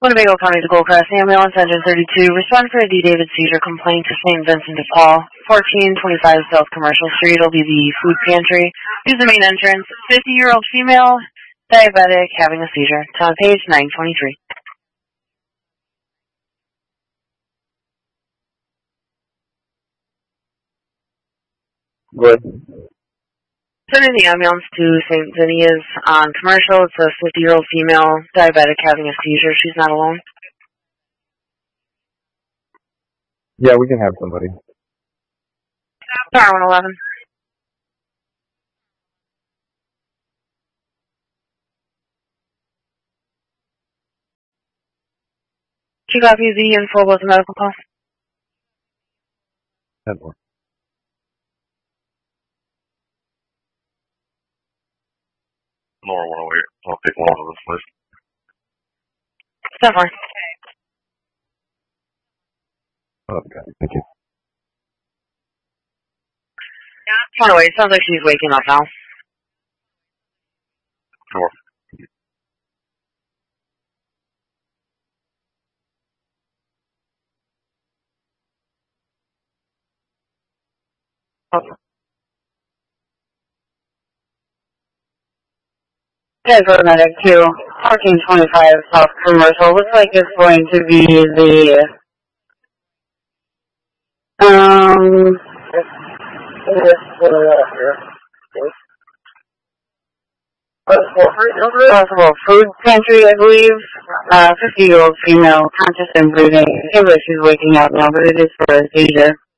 Winnebago County to Goldcrest, ambulance engine 32, respond for a D. David seizure complaint to St. Vincent de Paul, 1425 South Commercial Street will be the food pantry. Use the main entrance, 50-year-old female, diabetic, having a seizure. It's on page 923. Good. Sending the ambulance to St. Vinny's on Commercial. It's a 50-year-old female, diabetic, having a seizure. She's not alone. Yeah, we can have somebody. Darwin 11. She copy the info about the medical call. 10-4. Nora 108. I'll take one of this, please. 10-4. Okay, thank you. 108. Sounds like she's waking up now. Sure. Guys, we're medic to 1425 South Commercial. Looks like it's going to be the possible food pantry, I believe. 50-year-old female, conscious and breathing. She's waking up now, but it is for a seizure.